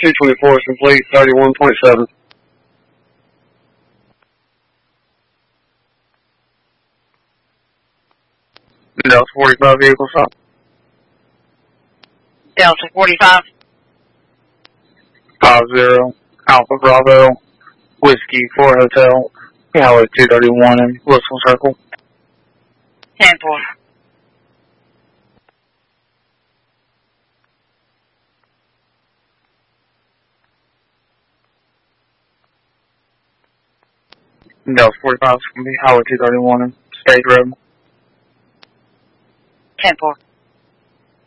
224 is complete, 31.7. Delta 45 vehicle stop. Delta 45. 50 Alpha Bravo Whiskey 4 Hotel. Highway 231 in Wilson Circle. 10-4. Delta 45 is going to be Highway 231 in State Road. 10-4.